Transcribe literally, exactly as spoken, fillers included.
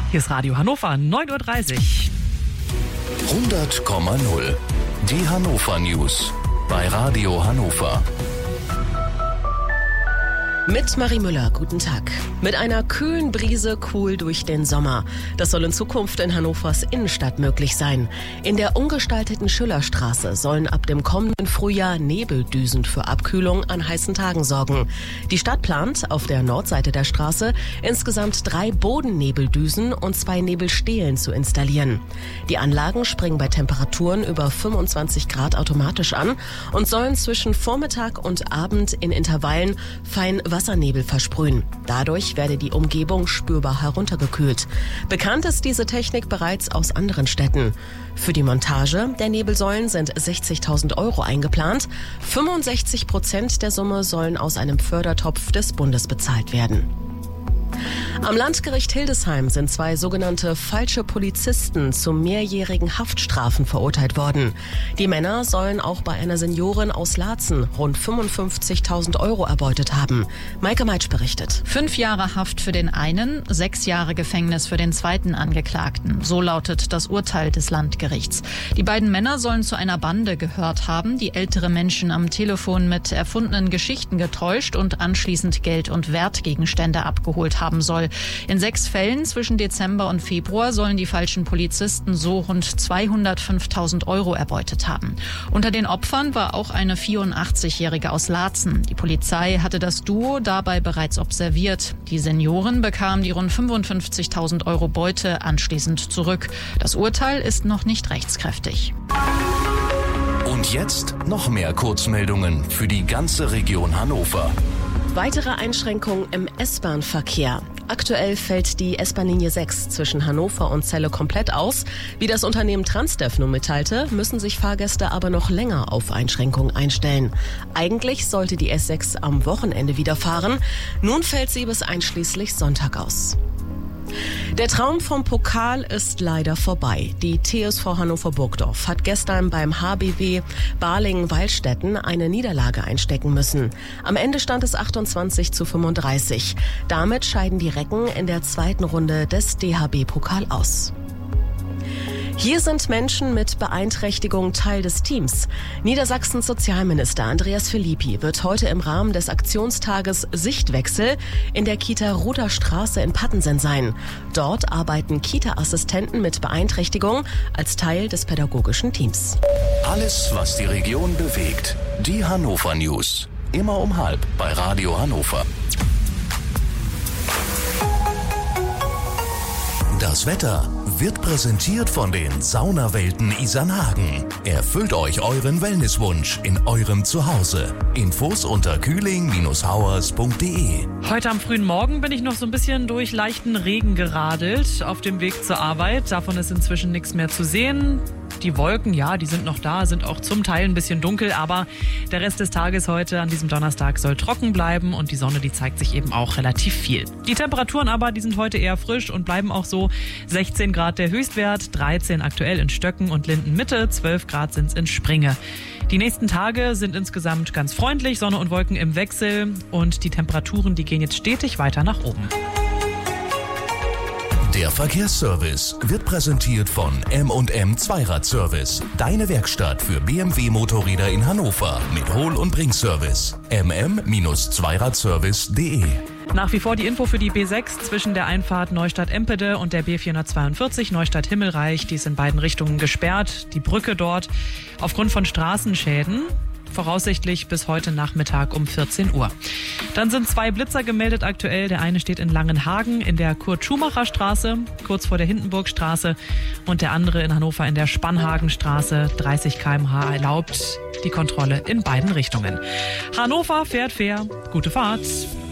Hier ist Radio Hannover, neun Uhr dreißig. hundert Komma null. Die Hannover News bei Radio Hannover. Mit Marie Müller, guten Tag. Mit einer kühlen Brise cool durch den Sommer. Das soll in Zukunft in Hannovers Innenstadt möglich sein. In der umgestalteten Schillerstraße sollen ab dem kommenden Frühjahr Nebeldüsen für Abkühlung an heißen Tagen sorgen. Die Stadt plant auf der Nordseite der Straße insgesamt drei Bodennebeldüsen und zwei Nebelstelen zu installieren. Die Anlagen springen bei Temperaturen über fünfundzwanzig Grad automatisch an und sollen zwischen Vormittag und Abend in Intervallen fein Wassernebel versprühen. Dadurch werde die Umgebung spürbar heruntergekühlt. Bekannt ist diese Technik bereits aus anderen Städten. Für die Montage der Nebelsäulen sind sechzigtausend Euro eingeplant. fünfundsechzig Prozent der Summe sollen aus einem Fördertopf des Bundes bezahlt werden. Am Landgericht Hildesheim sind zwei sogenannte falsche Polizisten zu mehrjährigen Haftstrafen verurteilt worden. Die Männer sollen auch bei einer Seniorin aus Laatzen rund fünfundfünfzigtausend Euro erbeutet haben. Maike Meitsch berichtet. Fünf Jahre Haft für den einen, sechs Jahre Gefängnis für den zweiten Angeklagten. So lautet das Urteil des Landgerichts. Die beiden Männer sollen zu einer Bande gehört haben, die ältere Menschen am Telefon mit erfundenen Geschichten getäuscht und anschließend Geld und Wertgegenstände abgeholt haben soll. In sechs Fällen zwischen Dezember und Februar sollen die falschen Polizisten so rund zweihundertfünftausend Euro erbeutet haben. Unter den Opfern war auch eine vierundachtzigjährige aus Laatzen. Die Polizei hatte das Duo dabei bereits observiert. Die Senioren bekamen die rund fünfundfünfzigtausend Euro Beute anschließend zurück. Das Urteil ist noch nicht rechtskräftig. Und jetzt noch mehr Kurzmeldungen für die ganze Region Hannover. Weitere Einschränkungen im S-Bahn-Verkehr. Aktuell fällt die S-Bahn-Linie sechs zwischen Hannover und Celle komplett aus. Wie das Unternehmen Transdev nun mitteilte, müssen sich Fahrgäste aber noch länger auf Einschränkungen einstellen. Eigentlich sollte die S sechs am Wochenende wieder fahren. Nun fällt sie bis einschließlich Sonntag aus. Der Traum vom Pokal ist leider vorbei. Die T S V Hannover Burgdorf hat gestern beim H B W Balingen-Waldstätten eine Niederlage einstecken müssen. Am Ende stand es achtundzwanzig zu fünfunddreißig. Damit scheiden die Recken in der zweiten Runde des D H B-Pokal aus. Hier sind Menschen mit Beeinträchtigung Teil des Teams. Niedersachsens Sozialminister Andreas Philippi wird heute im Rahmen des Aktionstages Sichtwechsel in der Kita Ruther Straße in Pattensen sein. Dort arbeiten Kita-Assistenten mit Beeinträchtigung als Teil des pädagogischen Teams. Alles, was die Region bewegt. Die Hannover News. Immer um halb bei Radio Hannover. Das Wetter wird präsentiert von den Saunawelten Isernhagen. Erfüllt euch euren Wellnesswunsch in eurem Zuhause. Infos unter kühling Bindestrich hauers Punkt de. Heute am frühen Morgen bin ich noch so ein bisschen durch leichten Regen geradelt auf dem Weg zur Arbeit. Davon ist inzwischen nichts mehr zu sehen. Die Wolken, ja, die sind noch da, sind auch zum Teil ein bisschen dunkel, aber der Rest des Tages heute an diesem Donnerstag soll trocken bleiben und die Sonne, die zeigt sich eben auch relativ viel. Die Temperaturen aber, die sind heute eher frisch und bleiben auch so. sechzehn Grad der Höchstwert, dreizehn aktuell in Stöcken und Lindenmitte, zwölf Grad sind es in Springe. Die nächsten Tage sind insgesamt ganz freundlich, Sonne und Wolken im Wechsel und die Temperaturen, die gehen jetzt stetig weiter nach oben. Der Verkehrsservice wird präsentiert von M und M Zweiradservice. Deine Werkstatt für B M W-Motorräder in Hannover mit Hol- und Bringservice. m m Zweiradservice Punkt de. Nach wie vor die Info für die B sechs zwischen der Einfahrt Neustadt-Empede und der B vierhundertzweiundvierzig Neustadt-Himmelreich. Die ist in beiden Richtungen gesperrt. Die Brücke dort aufgrund von Straßenschäden. Voraussichtlich bis heute Nachmittag um vierzehn Uhr. Dann sind zwei Blitzer gemeldet aktuell. Der eine steht in Langenhagen in der Kurt-Schumacher-Straße, kurz vor der Hindenburgstraße. Und der andere in Hannover in der Spannhagenstraße. dreißig Kilometer pro Stunde erlaubt die Kontrolle in beiden Richtungen. Hannover fährt fair. Gute Fahrt.